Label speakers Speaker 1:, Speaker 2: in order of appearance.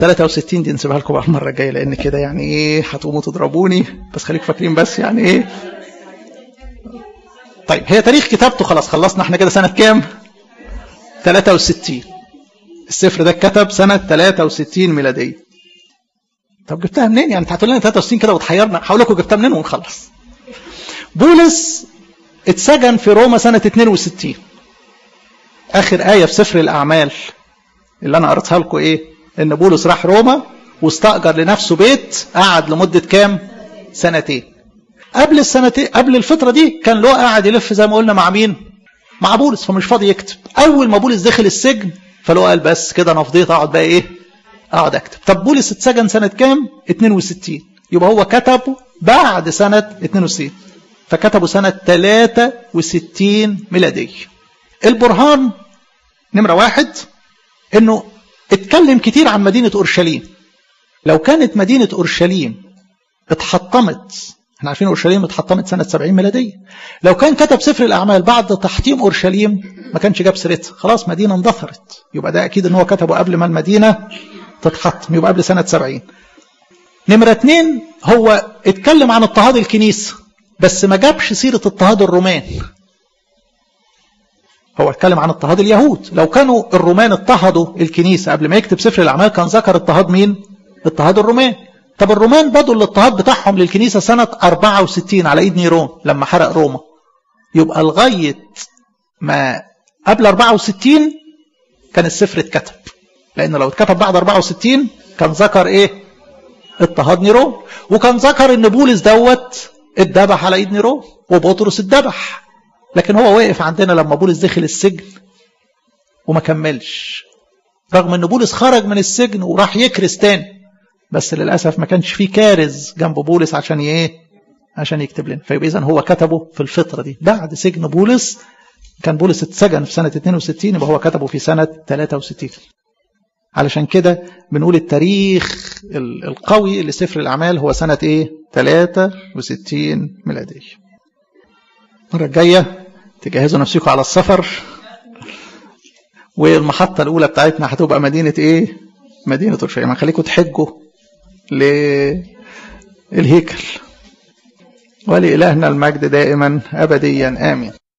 Speaker 1: 63 دي نسيبها لكم بقى المره الجايه، لان كده يعني ايه هتقوموا تضربوني، بس خليكم فاكرين بس يعني ايه. طيب هي تاريخ كتابته خلاص خلصنا احنا كده سنه كام؟ 63. السفر ده اتكتب سنه 63 ميلاديه. طب جبتها منين؟ يعني انت هتقول لنا 63 كده وتحيرنا، هقول لكم جبتها منين ونخلص. بولس اتسجن في روما سنه 62. اخر ايه في سفر الاعمال اللي انا قريتها لكم ايه؟ ان بولس راح روما واستأجر لنفسه بيت، قعد لمده كام؟ 2 سنين. قبل السنتين، قبل الفتره دي كان له قاعد يلف زي ما قلنا مع مين؟ مع بولس، فمش فاضي يكتب. اول ما بولس دخل السجن فلو قال بس كده انا فضيت اقعد بقى ايه؟ اقعد اكتب. طب بولس اتسجن سنه كام؟ 62. يبقى هو كتبه بعد سنه 62، فكتبه سنه 63 ميلاديه. البرهان نمره 1 انه اتكلم كتير عن مدينه اورشليم. لو كانت مدينه اورشليم اتحطمت، احنا عارفين اورشليم اتحطمت سنه 70 ميلاديه، لو كان كتب سفر الاعمال بعد تحطيم اورشليم ما كانش جاب سيرتها، خلاص مدينه اندثرت، يبقى ده اكيد ان هو كتبه قبل ما المدينه تتحطم، يبقى قبل سنه 70. نمره 2 هو اتكلم عن اضطهاد الكنيسه بس ما جابش سيره اضطهاد الرومان. هو اتكلم عن اضطهاد اليهود، لو كانوا الرومان اضطهدوا الكنيسه قبل ما يكتب سفر الاعمال كان ذكر اضطهاد مين؟ اضطهاد الرومان. طب الرومان بدوا الاضطهاد بتاعهم للكنيسه سنه 64 على ايد نيرون لما حرق روما، يبقى لغايه ما قبل 64 كان السفر اتكتب، لان لو اتكتب بعد 64 كان ذكر ايه؟ اضطهاد نيرون، وكان ذكر ان بولس دوت اتذبح على ايد نيرون وبطرس اتذبح، لكن هو واقف عندنا لما بولس دخل السجن وما كملش، رغم ان بولس خرج من السجن وراح يكرز تاني، بس للاسف ما كانش فيه كارز جنب بولس عشان ايه؟ عشان يكتب لنا. فيبقى اذا هو كتبه في الفتره دي بعد سجن بولس. كان بولس اتسجن في سنه 62، يبقى هو كتبه في سنه 63. علشان كده بنقول التاريخ القوي لسفر الاعمال هو سنه ايه؟ 63 ميلاديه. المره الجايه تجهزوا نفسكم على السفر، والمحطه الاولى بتاعتنا هتبقى مدينه ايه؟ مدينه اورشليم. خليكم تحجوا للهيكل. ولإلهنا المجد دائما أبديا آمين.